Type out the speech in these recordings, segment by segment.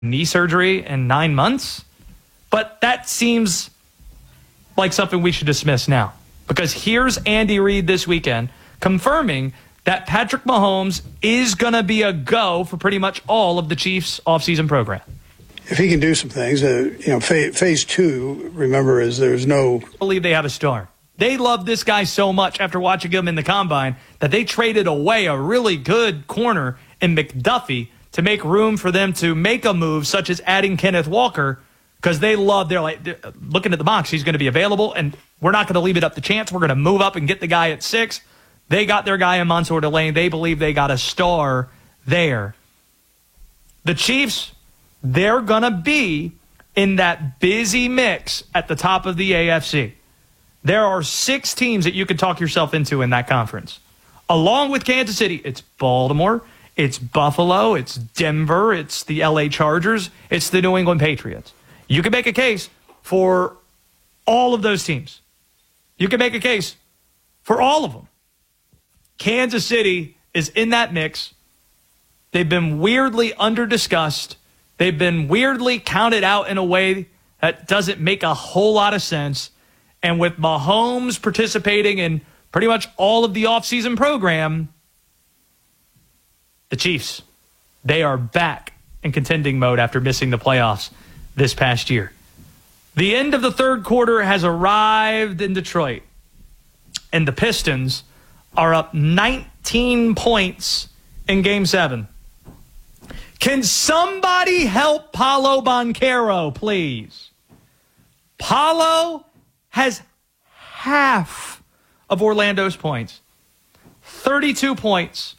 knee surgery in 9 months. But that seems like something we should dismiss now. Because here's Andy Reid this weekend confirming that Patrick Mahomes is going to be a go for pretty much all of the Chiefs' offseason program. If he can do some things, phase two, remember, is there's no... I believe they have a star. They love this guy so much after watching him in the combine that they traded away a really good corner in McDuffie to make room for them to make a move such as adding Kenneth Walker because they're looking at the box. He's going to be available, and we're not going to leave it up to chance. We're going to move up and get the guy at 6. They got their guy in Mansour Delane. They believe they got a star there. The Chiefs, they're going to be in that busy mix at the top of the AFC. There are 6 teams that you could talk yourself into in that conference. Along with Kansas City, it's Baltimore, it's Buffalo, it's Denver, it's the LA Chargers, it's the New England Patriots. You can make a case for all of those teams. You can make a case for all of them. Kansas City is in that mix. They've been weirdly under-discussed. They've been weirdly counted out in a way that doesn't make a whole lot of sense. And with Mahomes participating in pretty much all of the offseason program, the Chiefs, they are back in contending mode after missing the playoffs this past year. The end of the third quarter has arrived in Detroit, and the Pistons are up 19 points in Game 7. Can somebody help Paolo Banchero, please? Paolo has half of Orlando's points. 32 points.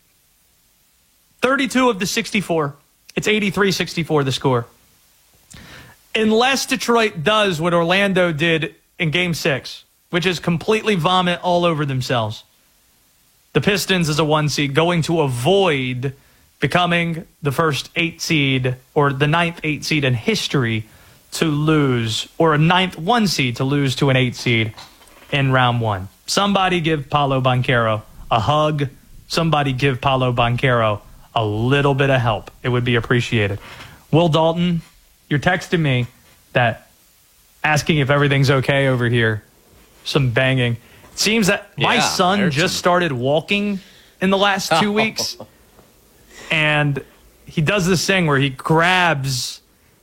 32 of the 64. It's 83-64 the score. Unless Detroit does what Orlando did in Game 6, which is completely vomit all over themselves, the Pistons as a 1 seed going to avoid becoming the first 8 seed or the 9th 8 seed in history to lose, or a 9th 1 seed to lose to an 8 seed in round 1. Somebody give Paolo Banchero a hug. Somebody give Paolo Banchero a little bit of help. It would be appreciated. Will Dalton, you're texting me that asking if everything's okay over here. Some banging. It seems that my son just started walking in the last 2 weeks. And he does this thing where he grabs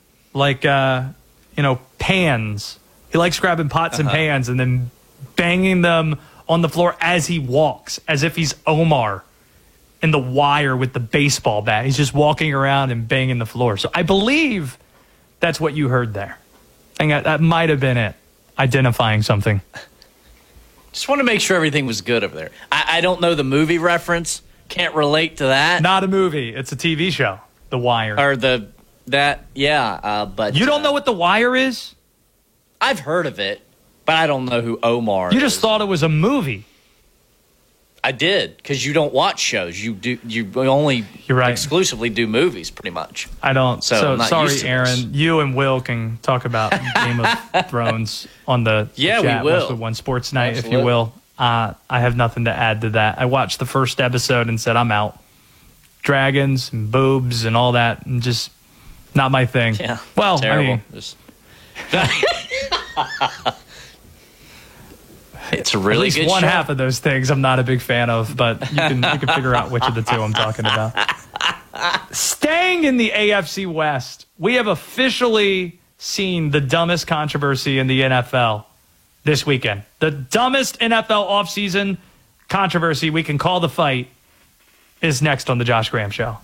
pans. He likes grabbing pots and pans and then banging them on the floor as he walks, as if he's Omar in The Wire with the baseball bat. He's just walking around and banging the floor. So I believe that's what you heard there. And that might have been it, identifying something. Just want to make sure everything was good over there. I don't know the movie reference. Can't relate to that. Not a movie. It's a TV show, The Wire. Or but you don't know what The Wire is? I've heard of it, but I don't know who Omar is. You just thought it was a movie. I did, because you don't watch shows. You only exclusively do movies, pretty much. I don't. So sorry, Aaron. This. You and Will can talk about Game of Thrones on the chat, we will. Westwood One Sports Night, if you will. I have nothing to add to that. I watched the first episode and said, I'm out. Dragons and boobs and all that, and just not my thing. Yeah, well, terrible. It's really at least good one show. half of those things I'm not a big fan of, but you can figure out which of the two I'm talking about. Staying in the AFC West, we have officially seen the dumbest controversy in the NFL this weekend. The dumbest NFL offseason controversy we can call the fight is next on the Josh Graham Show.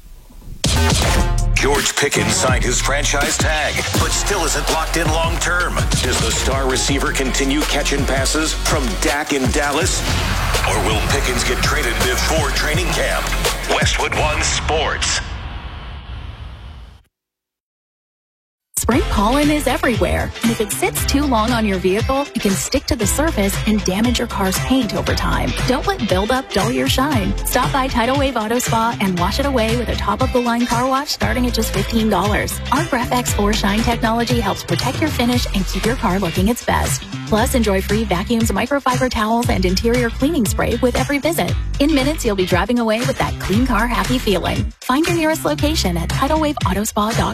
George Pickens signed his franchise tag, but still isn't locked in long term. Does the star receiver continue catching passes from Dak in Dallas? Or will Pickens get traded before training camp? Westwood One Sports. Spring pollen is everywhere, and if it sits too long on your vehicle, it can stick to the surface and damage your car's paint over time. Don't let buildup dull your shine. Stop by Tidal Wave Auto Spa and wash it away with a top-of-the-line car wash starting at just $15. Our Graph-X 4 Shine technology helps protect your finish and keep your car looking its best. Plus, enjoy free vacuums, microfiber towels, and interior cleaning spray with every visit. In minutes, you'll be driving away with that clean car happy feeling. Find your nearest location at TidalWaveAutoSpa.com.